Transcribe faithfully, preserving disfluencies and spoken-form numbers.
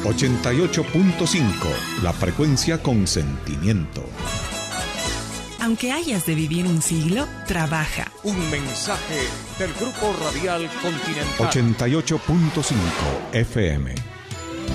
ochenta y ocho punto cinco, la frecuencia con sentimiento. Aunque hayas de vivir un siglo, trabaja. Un mensaje del Grupo Radial Continental. ochenta y ocho punto cinco F M.